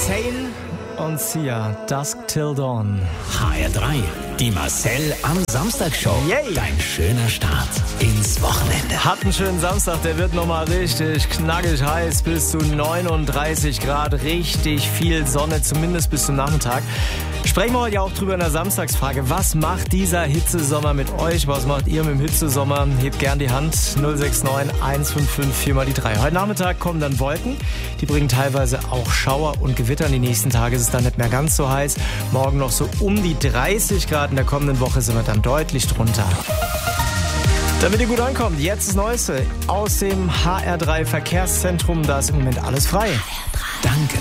Zayn und Sia, Dusk Till Dawn. HR3, die Marcel am Samstag-Show. Yay. Dein schöner Start ins Wochenende. Habt einen schönen Samstag, der wird nochmal richtig knackig heiß, bis zu 39 Grad, richtig viel Sonne, zumindest bis zum Nachmittag. Sprechen wir heute ja auch drüber in der Samstagsfrage. Was macht dieser Hitzesommer mit euch? Was macht ihr mit dem Hitzesommer? Hebt gern die Hand. 069 155 4 mal die 3. Heute Nachmittag kommen dann Wolken. Die bringen teilweise auch Schauer und Gewitter. In den nächsten Tagen ist es dann nicht mehr ganz so heiß. Morgen noch so um die 30 Grad. In der kommenden Woche sind wir dann deutlich drunter. Damit ihr gut ankommt, jetzt das Neueste aus dem HR3 Verkehrszentrum. Da ist im Moment alles frei. Danke.